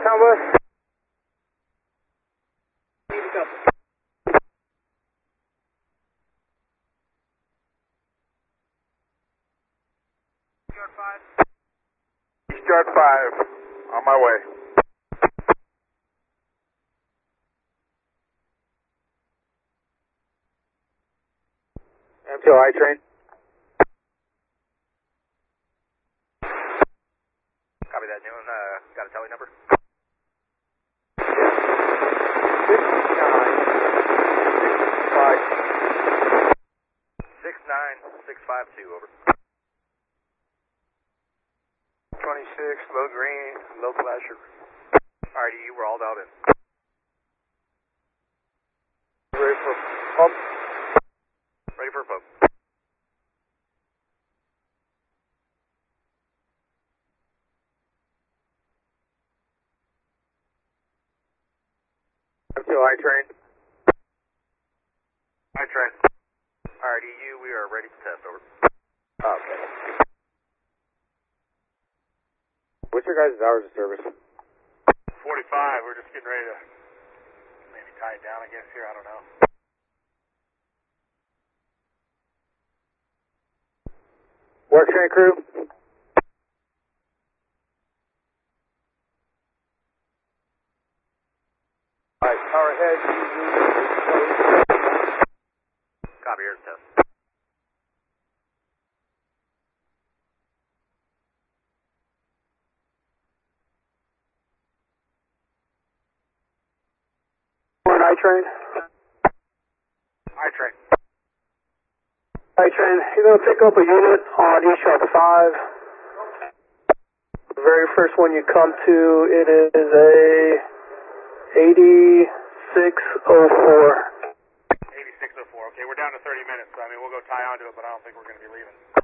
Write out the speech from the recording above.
Town bus. Eastchart 5, on my way. MTOI train. Copy that, Noon. Got a tally number? 69652, over. 26, low green, low flasher. Alrighty, you were all dialed in. Ready for pump? Ready for a pump. MTOI train. Hi, train. Alrighty, we are ready to test, over. Okay. What's your guys' hours of service? 45, we're just getting ready to maybe tie it down, I guess, here, I don't know. Work train crew? Alright, power ahead. Copy, here's test. I train. Hi, train. I train. You're going to pick up a unit on Eastchart 5. The very first one you come to, it is a 8604. 8604. Okay, we're down to 30 minutes, so I mean, we'll go tie onto it, but I don't think we're going to be leaving.